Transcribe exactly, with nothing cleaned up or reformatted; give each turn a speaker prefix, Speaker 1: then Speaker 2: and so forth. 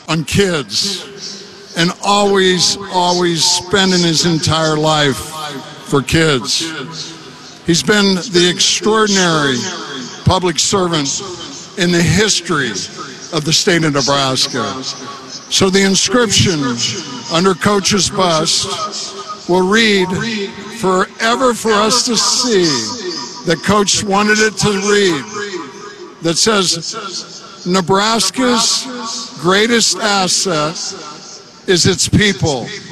Speaker 1: on kids and always, always spending his entire life for kids. He's been the extraordinary public servant in the history of the state of Nebraska. So the inscription under Coach's bust will read, forever for us to see, that Coach wanted it to read, that says, Nebraska's greatest asset is its people.